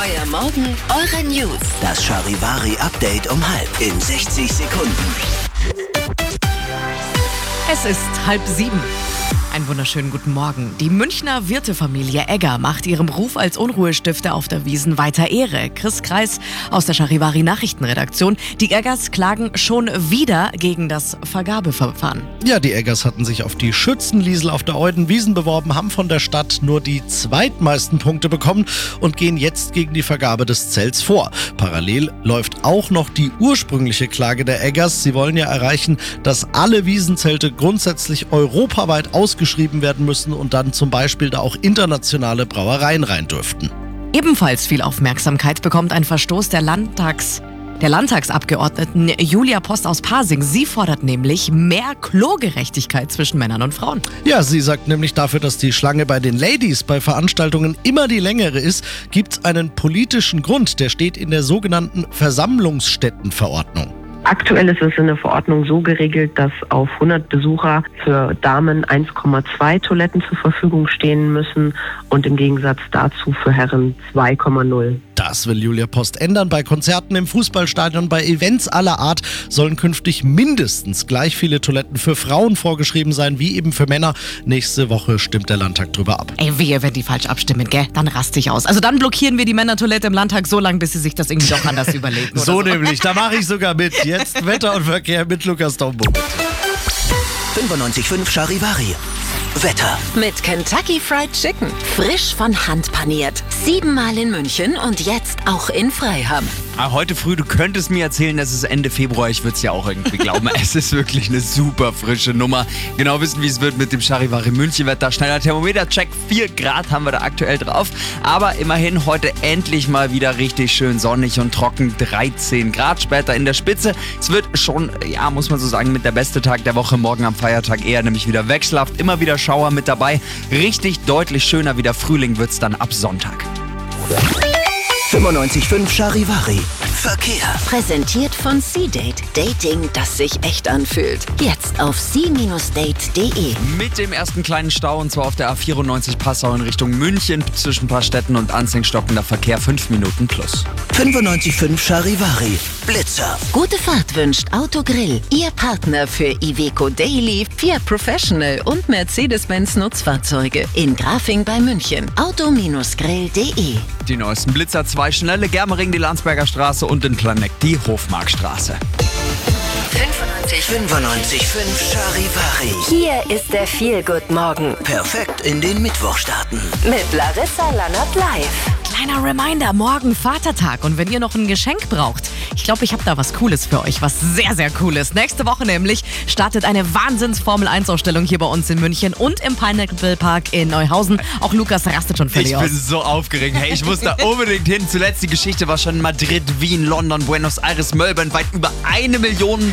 Euer Morgen, eure News. Das Charivari-Update um 6:30 in 60 Sekunden. Es ist 6:30. Einen wunderschönen guten Morgen. Die Münchner Wirtefamilie Egger macht ihrem Ruf als Unruhestifter auf der Wiesn weiter Ehre. Chris Kreis aus der Charivari Nachrichtenredaktion. Die Eggers klagen schon wieder gegen das Vergabeverfahren. Ja, die Eggers hatten sich auf die Schützenliesel auf der Eudenwiesen beworben, haben von der Stadt nur die zweitmeisten Punkte bekommen und gehen jetzt gegen die Vergabe des Zelts vor. Parallel läuft auch noch die ursprüngliche Klage der Eggers. Sie wollen ja erreichen, dass alle Wiesenzelte grundsätzlich europaweit ausgeschrieben werden müssen und dann zum Beispiel da auch internationale Brauereien rein dürften. Ebenfalls viel Aufmerksamkeit bekommt ein Verstoß der Landtagsabgeordneten Julia Post aus Pasing. Sie fordert nämlich mehr Klogerechtigkeit zwischen Männern und Frauen. Ja, sie sagt nämlich, dafür, dass die Schlange bei den Ladies bei Veranstaltungen immer die längere ist, gibt es einen politischen Grund. Der steht in der sogenannten Versammlungsstättenverordnung. Aktuell ist es in der Verordnung so geregelt, dass auf 100 Besucher für Damen 1,2 Toiletten zur Verfügung stehen müssen und im Gegensatz dazu für Herren 2,0. Das will Julia Post ändern. Bei Konzerten im Fußballstadion, bei Events aller Art sollen künftig mindestens gleich viele Toiletten für Frauen vorgeschrieben sein, wie eben für Männer. Nächste Woche stimmt der Landtag drüber ab. Ey, wehe, wenn die falsch abstimmen, gell? Dann raste ich aus. Also dann blockieren wir die Männertoilette im Landtag so lange, bis sie sich das irgendwie doch anders überlegen. So nämlich, da mache ich sogar mit. Jetzt Wetter und Verkehr mit Lukas Dombo. 95.5 Charivari. Wetter. Mit Kentucky Fried Chicken. Frisch von Hand paniert. 7-mal in München und jetzt auch in Freiham. Heute früh, du könntest mir erzählen, es ist Ende Februar. Ich würde es ja auch irgendwie glauben. Es ist wirklich eine super frische Nummer. Genau wissen, wie es wird mit dem Charivari München-Wetter. Schneller Thermometer-Check. 4 Grad haben wir da aktuell drauf. Aber immerhin heute endlich mal wieder richtig schön sonnig und trocken. 13 Grad später in der Spitze. Es wird schon, ja, muss man so sagen, mit der beste Tag der Woche. Morgen am Feiertag eher nämlich wieder wechselhaft. Immer wieder Schauer mit dabei. Richtig deutlich schöner wie der Frühling wird es dann ab Sonntag. 95.5 Charivari. Verkehr. Präsentiert von C-Date. Dating, das sich echt anfühlt. Jetzt auf c-date.de. Mit dem ersten kleinen Stau, und zwar auf der A94 Passau in Richtung München. Zwischen Paarstetten und Anzing stockender Verkehr 5 Minuten plus. 95.5 Charivari. Blitzer. Gute Fahrt wünscht Autogrill. Ihr Partner für Iveco Daily, Fiat Professional und Mercedes-Benz Nutzfahrzeuge. In Grafing bei München. Auto-grill.de. Die neuesten Blitzer, 2 schnelle, Germering die Landsberger Straße und in Planegg die Hofmarkstraße. 95.5 Charivari. Hier ist der Feel-Good-Morgen. Perfekt in den Mittwoch starten. Mit Larissa Lannert live. Kleiner Reminder, morgen Vatertag. Und wenn ihr noch ein Geschenk braucht, ich glaube, ich habe da was Cooles für euch. Was sehr, sehr Cooles. Nächste Woche nämlich startet eine Wahnsinns-Formel-1-Ausstellung hier bei uns in München und im Pineapple Park in Neuhausen. Auch Lukas rastet schon völlig Ich aus. bin so aufgeregt. Hey, ich muss da unbedingt hin. Zuletzt die Geschichte war schon Madrid, Wien, London, Buenos Aires, Melbourne. Weit über 1 Million